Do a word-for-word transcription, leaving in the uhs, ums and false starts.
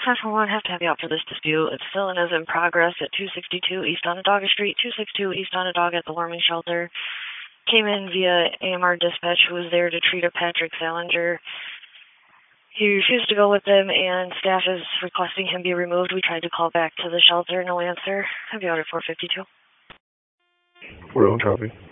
five four one, have to have you out for this dispute. It's still in as in progress at two sixty-two East Onondaga Street, two sixty-two East Onondaga at the warming shelter. Came in via A M R dispatch, who was there to treat a Patrick Salinger. He refused to go with them, and staff is requesting him be removed. We tried to call back to the shelter, no answer. Have you out at four fifty-two. Well, copy.